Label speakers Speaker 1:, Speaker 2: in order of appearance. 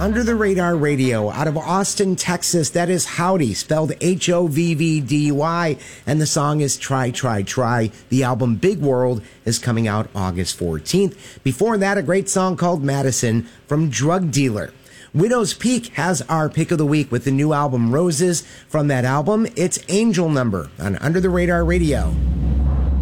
Speaker 1: Under the Radar Radio out of Austin, Texas. That is Howdy, spelled Hovvdy. And the song is Try, Try, Try. The album Big World is coming out August 14th. Before that, a great song called Madison from Drug Dealer. Widow's Peak has our pick of the week with the new album Roses. From that album, it's Angel Number on Under the Radar Radio.